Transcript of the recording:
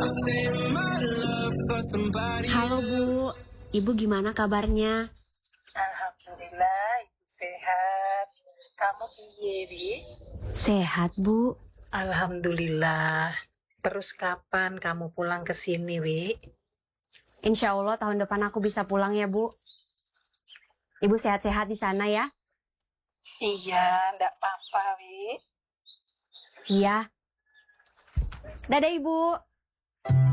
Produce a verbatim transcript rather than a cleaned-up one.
Halo Bu, Ibu gimana kabarnya? Alhamdulillah, Ibu sehat. Kamu piye, Wi? Sehat Bu. Alhamdulillah. Terus kapan kamu pulang ke sini, Wi? Insya Allah tahun depan aku bisa pulang ya Bu. Ibu sehat-sehat di sana ya? Iya, ndak apa-apa, Wi. Iya. Dadah Ibu.